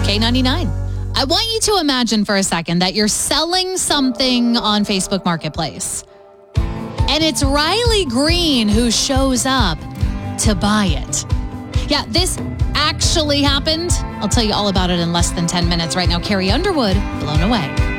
K99. I want you to imagine for a second that you're selling something on Facebook Marketplace. And it's Riley Green who shows up to buy it. Yeah, this actually happened. I'll tell you all about it in less than 10 minutes right now. Carrie Underwood, Blown Away.